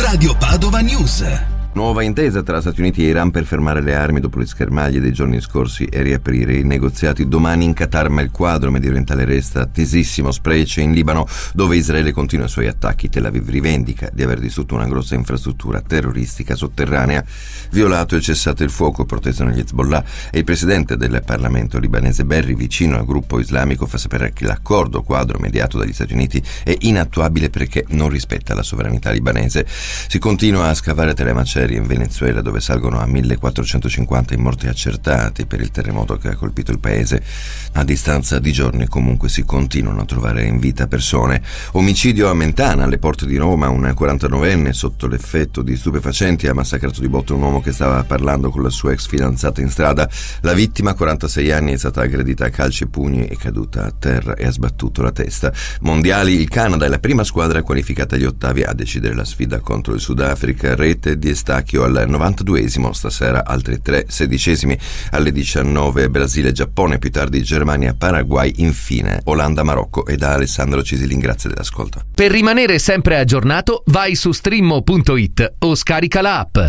Radio Padova News. Nuova intesa tra Stati Uniti e Iran per fermare le armi dopo le schermaglie dei giorni scorsi e riaprire i negoziati domani in Qatar, ma il quadro mediorientale resta tesissimo, specie in Libano, dove Israele continua i suoi attacchi. Tel Aviv rivendica di aver distrutto una grossa infrastruttura terroristica sotterranea, violato e cessato il fuoco, protestano gli Hezbollah, e il presidente del Parlamento libanese Berri, vicino al gruppo islamico, fa sapere che l'accordo quadro mediato dagli Stati Uniti è inattuabile perché non rispetta la sovranità libanese. Si continua a scavare telemacerie in Venezuela, dove salgono a 1450 i morti accertati per il terremoto che ha colpito il paese. A distanza di giorni comunque si continuano a trovare in vita persone. Omicidio a Mentana, alle porte di Roma. Un 49enne sotto l'effetto di stupefacenti ha massacrato di botte un uomo che stava parlando con la sua ex fidanzata in strada. La vittima, 46 anni, è stata aggredita a calci e pugni, è caduta a terra e ha sbattuto la testa. Mondiali, il Canada è la prima squadra qualificata agli ottavi a decidere la sfida contro il Sudafrica. Rete di Estacchio al 92esimo, stasera altri 3 sedicesimi alle 19, Brasile, Giappone, più tardi Germania, Paraguay, infine Olanda, Marocco. E da Alessandro Cisilin, grazie dell'ascolto. Per rimanere sempre aggiornato vai su streammo.it o scarica la app.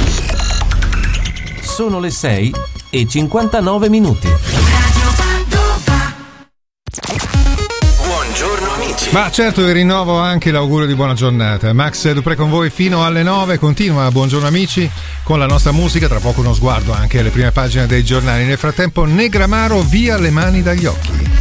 Sono le 6:59 minuti. Buongiorno amici. Ma certo, vi rinnovo anche l'augurio di buona giornata. Max Dupré con voi fino alle 9. Continua Buongiorno amici con la nostra musica. Tra poco uno sguardo anche alle prime pagine dei giornali. Nel frattempo Negramaro, via le mani dagli occhi.